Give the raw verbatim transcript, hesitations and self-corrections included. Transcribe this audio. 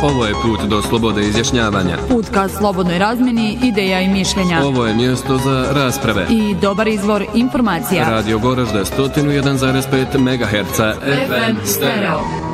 Ovo je put do slobode izjašnjavanja. Put ka slobodnoj razmjeni ideja i mišljenja. Ovo je mjesto za rasprave. I dobar izvor informacija. Radio Goražde sto jedan zarez pet megaherca F M stereo.